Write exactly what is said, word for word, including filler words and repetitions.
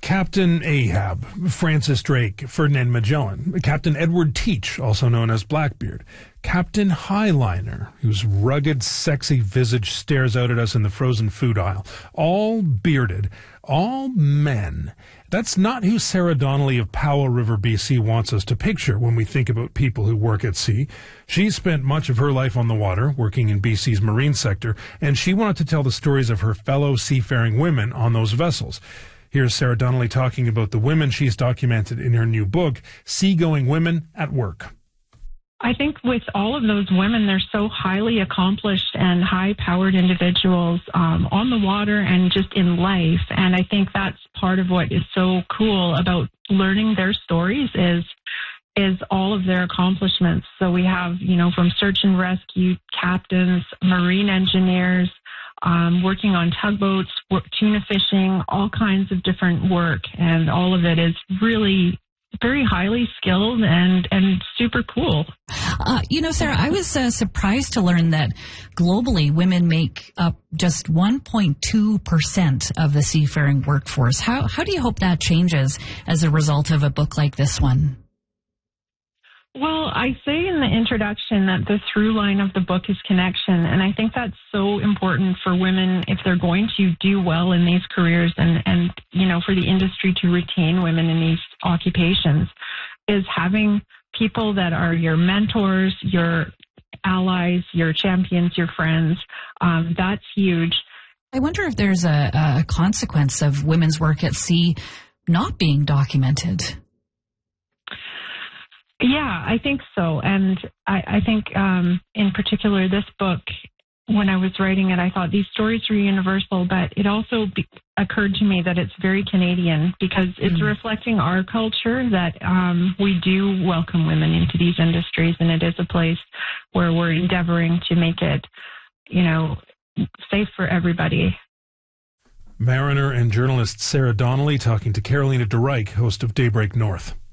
Captain Ahab, Francis Drake, Ferdinand Magellan, Captain Edward Teach, also known as Blackbeard, Captain Highliner, whose rugged, sexy visage stares out at us in the frozen food aisle, all bearded, all men. That's not who Sarah Donnelly of Powell River, B C wants us to picture when we think about people who work at sea. She spent much of her life on the water, working in B C's marine sector, and she wanted to tell the stories of her fellow seafaring women on those vessels. Here's Sarah Donnelly talking about the women she's documented in her new book, Seagoing Women at Work. I think with all of those women, they're so highly accomplished and high-powered individuals um, on the water and just in life. And I think that's part of what is so cool about learning their stories is is all of their accomplishments. So we have, you know, from search and rescue captains, marine engineers, um, working on tugboats, work, tuna fishing, all kinds of different work. And all of it is really very highly skilled and, and super cool. Uh, you know, Sarah, I was uh, surprised to learn that globally women make up just one point two percent of the seafaring workforce. How, how do you hope that changes as a result of a book like this one? Well, I say in the introduction that the through line of the book is connection, and I think that's so important for women if they're going to do well in these careers and, and you know, for the industry to retain women in these occupations, is having people that are your mentors, your allies, your champions, your friends. Um, that's huge. I wonder if there's a, a consequence of women's work at sea not being documented. Yeah, I think so. And I, I think um, in particular this book, when I was writing it, I thought these stories were universal, but it also be- occurred to me that it's very Canadian because it's mm. reflecting our culture that um, we do welcome women into these industries, and it is a place where we're endeavoring to make it, you know, safe for everybody. Mariner and journalist Sarah Donnelly talking to Carolina DeReich, host of Daybreak North.